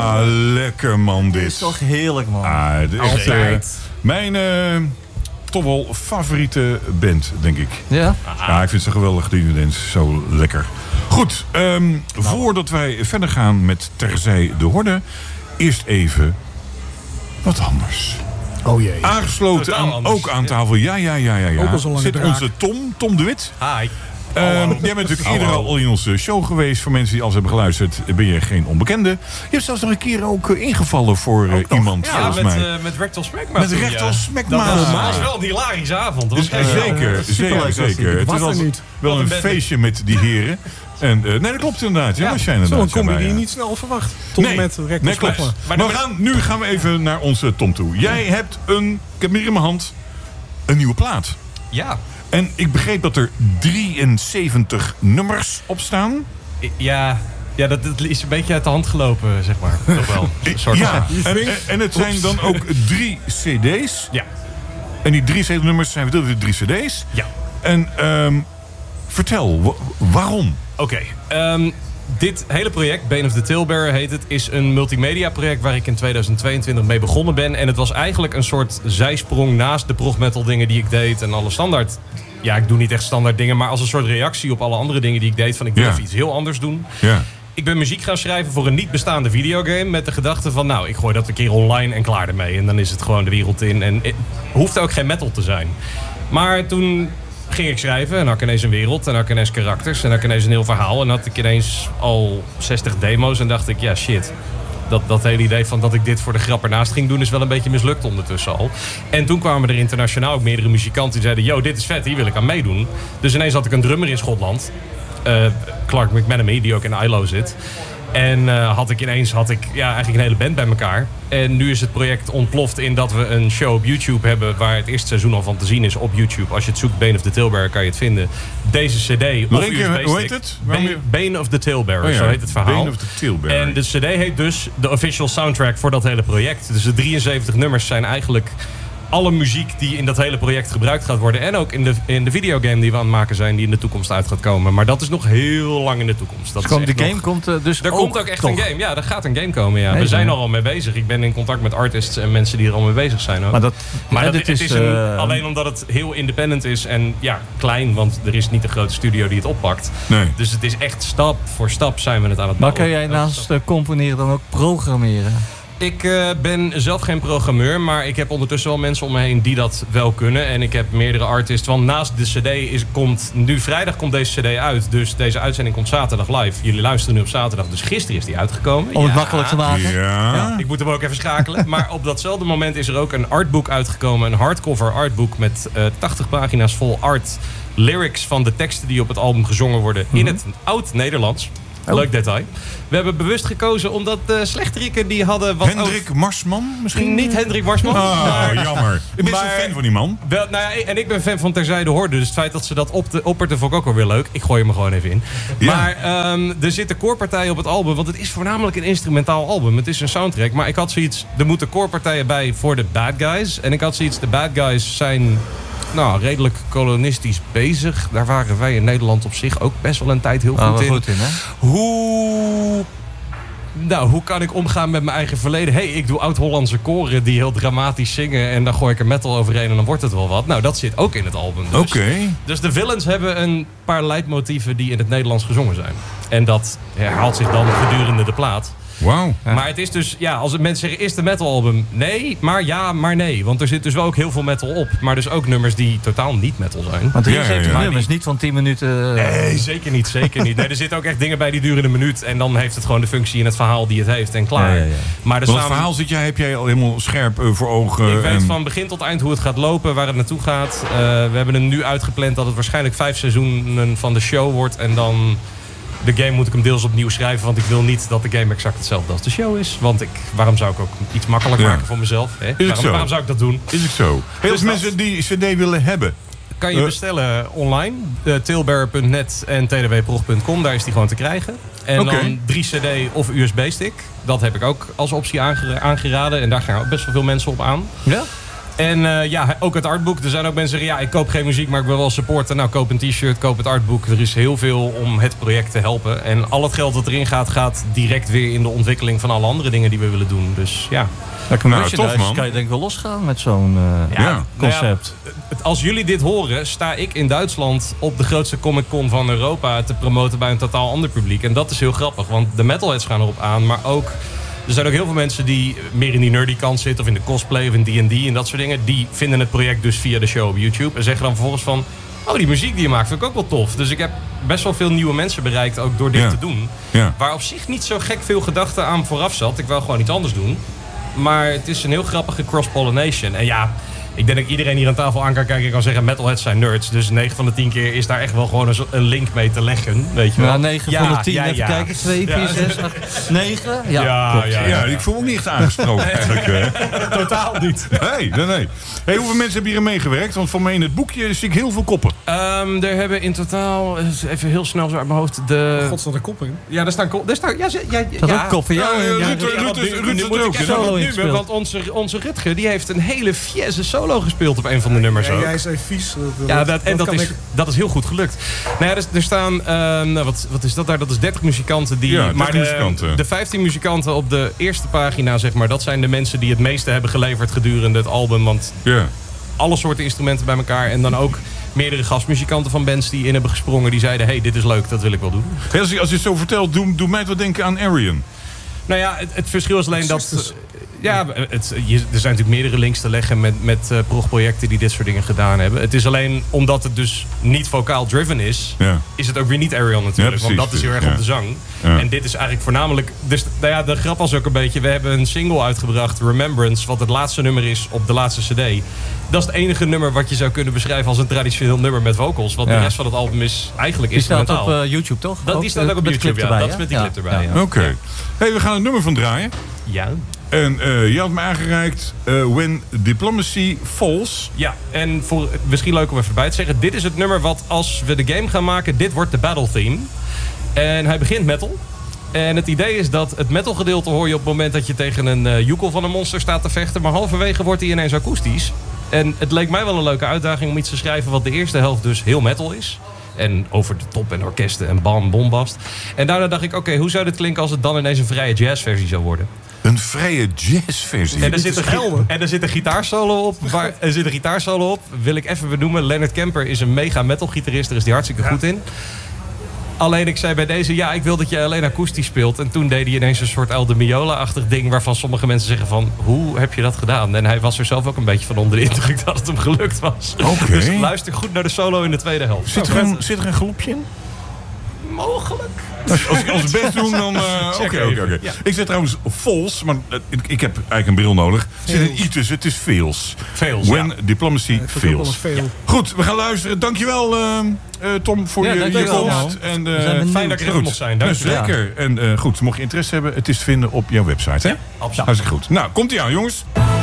lekker man dit. Dit is toch heerlijk, man. Mijn toch wel favoriete band, denk ik. Ja? Ja, ik vind ze geweldig, die dance. Zo lekker. Goed, voordat wij verder gaan met Terzij de Horde, eerst even wat anders. Oh jee. Aangesloten ook aan tafel. Ja. Ook al zo'n lange zit draak. onze Tom de Wit. Hi. Jij bent natuurlijk eerder al in onze show geweest. Voor mensen die alles hebben geluisterd, ben je geen onbekende. Je hebt zelfs nog een keer ook ingevallen voor iemand, volgens mij. Met Rectal Smackma. Met Rectal Smackma. Dat was wel een hilarische avond. Dat was Zeker. Het was wel een feestje met die heren. En, nee, dat klopt inderdaad. Ja, zo'n comedy die je niet snel verwacht. Tom met Rectal Smackma. Maar nu gaan we even naar onze Tom toe. Jij hebt ik heb hier in mijn hand, een nieuwe plaat. Ja. En ik begreep dat er 73 nummers op staan. Ja, dat is een beetje uit de hand gelopen, zeg maar. Toch wel. En het zijn dan ook 3 cd's. Ja. En die 3 cd-nummers zijn verdeeld in 3 cd's. Ja. En vertel, waarom? Oké. Dit hele project, Bane of the Tailbearer heet het, is een multimedia project waar ik in 2022 mee begonnen ben. En het was eigenlijk een soort zijsprong naast de prog-metal dingen die ik deed en alle standaard. Ja, ik doe niet echt standaard dingen, maar als een soort reactie op alle andere dingen die ik deed. Van ik wil even iets heel anders doen. Ja. Ik ben muziek gaan schrijven voor een niet bestaande videogame met de gedachte van, nou, ik gooi dat een keer online en klaar ermee. En dan is het gewoon de wereld in. En het hoeft ook geen metal te zijn. Maar toen ging ik schrijven en had ik ineens een wereld en had ik ineens karakters en had ik ineens een heel verhaal en had ik ineens al 60 demo's en dacht ik, ja shit, dat hele idee van dat ik dit voor de grap ernaast ging doen is wel een beetje mislukt ondertussen al. En toen kwamen er internationaal ook meerdere muzikanten die zeiden, yo, dit is vet, hier wil ik aan meedoen. Dus ineens had ik een drummer in Schotland, Clark McManamy, die ook in ILO zit. En had ik eigenlijk een hele band bij elkaar. En nu is het project ontploft in dat we een show op YouTube hebben waar het eerste seizoen al van te zien is op YouTube. Als je het zoekt, Bane of the Tailbearer, kan je het vinden. Deze cd of USB-stick. Hoe heet het? Bane of the Tailbearer, zo heet het verhaal. Bane of the Tailbearer. En de cd heet dus de official soundtrack voor dat hele project. Dus de 73 nummers zijn eigenlijk alle muziek die in dat hele project gebruikt gaat worden. En ook in de videogame die we aan het maken zijn, die in de toekomst uit gaat komen. Maar dat is nog heel lang in de toekomst. Dat Dus de game komt dus er komt ook echt een game. Ja, er gaat een game komen. Ja. We zijn er al mee bezig. Ik ben in contact met artists en mensen die er al mee bezig zijn. Ook. Maar het is alleen omdat het heel independent is en ja, klein. Want er is niet een grote studio die het oppakt. Nee. Dus het is echt stap voor stap zijn we het aan het bouwen. Maar kan jij naast componeren dan ook programmeren? Ik ben zelf geen programmeur, maar ik heb ondertussen wel mensen om me heen die dat wel kunnen. En ik heb meerdere artists. Want naast de cd nu vrijdag komt deze cd uit. Dus deze uitzending komt zaterdag live. Jullie luisteren nu op zaterdag, dus gisteren is die uitgekomen. Om het makkelijk te maken. Ja. Ik moet hem ook even schakelen. Maar op datzelfde moment is er ook een artboek uitgekomen. Een hardcover artboek met 80 pagina's vol art. Lyrics van de teksten die op het album gezongen worden in het oud-Nederlands. Leuk detail. We hebben bewust gekozen omdat de slechteriken die hadden wat... Hendrik Marsman misschien? Niet Hendrik Marsman. Jammer. Ik ben zo'n fan van die man. Wel, en ik ben fan van Terzij de Horde. Dus het feit dat ze dat opperten vond ik ook wel weer leuk. Ik gooi hem er gewoon even in. Ja. Maar er zitten koorpartijen op het album. Want het is voornamelijk een instrumentaal album. Het is een soundtrack. Maar ik had zoiets... Er moeten koorpartijen bij voor de bad guys. En ik had zoiets... De bad guys zijn... redelijk kolonistisch bezig. Daar waren wij in Nederland op zich ook best wel een tijd heel goed in. Hè? Hoe kan ik omgaan met mijn eigen verleden? Ik doe oud-Hollandse koren die heel dramatisch zingen en dan gooi ik er metal overheen en dan wordt het wel wat. Nou, dat zit ook in het album. Dus. Dus de villains hebben een paar leitmotieven die in het Nederlands gezongen zijn. En dat herhaalt zich dan gedurende de plaat. Wauw. Ja. Maar het is dus, als mensen zeggen, is het een metalalbum? Nee, maar ja, maar nee. Want er zit dus wel ook heel veel metal op. Maar dus ook nummers die totaal niet metal zijn. Want 73 nummers, niet van 10 minuten... Nee, zeker niet. Nee, er zitten ook echt dingen bij die duren een minuut. En dan heeft het gewoon de functie in het verhaal die het heeft en klaar. Ja. Maar het verhaal heb jij al helemaal scherp voor ogen? Ik weet van begin tot eind hoe het gaat lopen, waar het naartoe gaat. We hebben hem nu uitgepland dat het waarschijnlijk 5 seizoenen van de show wordt. En dan... De game moet ik hem deels opnieuw schrijven, want ik wil niet dat de game exact hetzelfde als de show is. Want waarom zou ik ook iets makkelijk maken voor mezelf? Hè? Waarom zou ik dat doen? Is het zo? Als mensen die cd willen hebben... Kan je bestellen online. Tailbearer.net en tdwprog.com. Daar is die gewoon te krijgen. En dan 3 cd of USB-stick. Dat heb ik ook als optie aangeraden. En daar gaan ook best wel veel mensen op aan. Ja? En ook het artboek. Er zijn ook mensen die zeggen, ik koop geen muziek, maar ik wil wel supporten. Nou, koop een t-shirt, koop het artboek. Er is heel veel om het project te helpen. En al het geld dat erin gaat direct weer in de ontwikkeling van alle andere dingen die we willen doen. Dus ja. Tof, man. Kan je denk ik wel losgaan met zo'n concept. Als jullie dit horen, sta ik in Duitsland op de grootste Comic-Con van Europa te promoten bij een totaal ander publiek. En dat is heel grappig, want de metalheads gaan erop aan, maar ook... Er zijn ook heel veel mensen die meer in die nerdy kant zitten... of in de cosplay of in D&D en dat soort dingen. Die vinden het project dus via de show op YouTube. En zeggen dan vervolgens van... Oh, die muziek die je maakt vind ik ook wel tof. Dus ik heb best wel veel nieuwe mensen bereikt ook door dit te doen. Ja. Waar op zich niet zo gek veel gedachte aan vooraf zat. Ik wil gewoon iets anders doen. Maar het is een heel grappige cross-pollination. En ja... Ik denk dat iedereen hier aan tafel aan kan kijken en kan zeggen... metalheads zijn nerds. Dus 9 van de 10 keer is daar echt wel gewoon een link mee te leggen. Weet je wel? 9 van de 10. Even kijken. 2, 4, 6, 8, 9. Ja, ik voel me niet echt aangesproken eigenlijk. Totaal niet. Nee. Hey, hoeveel mensen hebben hier meegewerkt? Want voor mij in het boekje zie ik heel veel koppen. Er hebben in totaal... Even heel snel zo uit mijn hoofd... God, staat er koppen in? Ja, daar staan koppen. ook koppen. Ruud solo in. Want onze Rutger die heeft een hele fiesse solo gespeeld op een van de nummers ook. Jij is even vies. Dat is heel goed gelukt. Nou ja, er staan... wat is dat daar? Dat is 30 muzikanten die... Ja, maar de 15 muzikanten op de eerste pagina, zeg maar... dat zijn de mensen die het meeste hebben geleverd gedurende het album. Want alle soorten instrumenten bij elkaar. En dan ook meerdere gastmuzikanten van bands die in hebben gesprongen. Die zeiden, hey, dit is leuk, dat wil ik wel doen. Hey, als je het zo vertelt, doe mij het wat denken aan Arion. Nou ja, het verschil is alleen dat... Ja, er zijn natuurlijk meerdere links te leggen met progprojecten die dit soort dingen gedaan hebben. Het is alleen omdat het dus niet vocaal driven is, is het ook weer niet Arion natuurlijk. Want dat is heel erg op de zang. Ja. En dit is eigenlijk voornamelijk... Dus de grap was ook een beetje, we hebben een single uitgebracht, Remembrance, wat het laatste nummer is op de laatste cd. Dat is het enige nummer wat je zou kunnen beschrijven als een traditioneel nummer met vocals. Want de rest van het album is eigenlijk instrumentaal. Die staat op YouTube, toch? Die staat ook op YouTube, erbij, dat is met die clip erbij. Ja. Oké. Hey, we gaan het nummer van draaien. Ja. En je had me aangereikt When Diplomacy Falls. Ja, en misschien leuk om even erbij te zeggen. Dit is het nummer wat als we de game gaan maken, dit wordt de battle theme. En hij begint metal. En het idee is dat het metal gedeelte hoor je op het moment dat je tegen een joekel van een monster staat te vechten. Maar halverwege wordt hij ineens akoestisch. En het leek mij wel een leuke uitdaging om iets te schrijven wat de eerste helft dus heel metal is. En over de top en orkesten en bombast. En daarna dacht ik, oké, hoe zou dit klinken als het dan ineens een vrije jazzversie zou worden? Een vrije jazzversie. En er zit een gitaarsolo op. Wil ik even benoemen. Leonard Kemper is een mega metal gitarist. Daar is hij hartstikke goed in. Alleen ik zei bij deze, ik wil dat je alleen akoestisch speelt. En toen deed hij ineens een soort El de Miola-achtig ding... waarvan sommige mensen zeggen van, hoe heb je dat gedaan? En hij was er zelf ook een beetje van onder de indruk dat het hem gelukt was. Okay. Dus luister goed naar de solo in de tweede helft. Zit er een galopje in? Mogelijk. Als ik ons best doen, dan... Oké. Ja. Ik zeg trouwens false, maar ik heb eigenlijk een bril nodig. Er zit een i tussen, het is fails. When Diplomacy fails. Ja. Goed, we gaan luisteren. Dankjewel Tom voor je komst. Fijn dat ik er mocht zijn. Dank je. Zeker. En goed, mocht je interesse hebben, het is te vinden op jouw website. Hè? Ja, absoluut. Hartstikke goed. Nou, komt ie aan jongens.